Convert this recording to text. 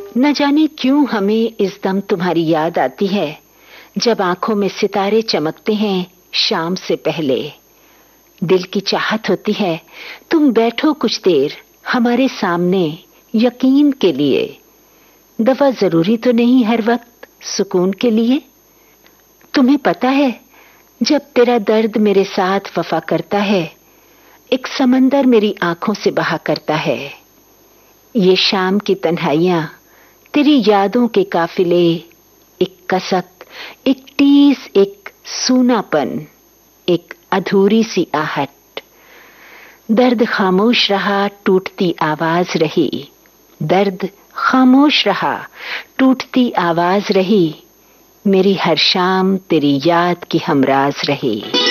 न जाने क्यों हमें इस दम तुम्हारी याद आती है, जब आंखों में सितारे चमकते हैं शाम से पहले। दिल की चाहत होती है तुम बैठो कुछ देर हमारे सामने यकीन के लिए। दवा जरूरी तो नहीं हर वक्त सुकून के लिए। तुम्हें पता है, जब तेरा दर्द मेरे साथ वफा करता है, एक समंदर मेरी आंखों से बहा करता है। ये शाम की तन्हाइयां, तेरी यादों के काफिले, एक कसक, एक टीस, एक सूनापन, एक अधूरी सी आहट। दर्द खामोश रहा, टूटती आवाज रही। दर्द खामोश रहा, टूटती आवाज रही। मेरी हर शाम तेरी याद की हमराज रही।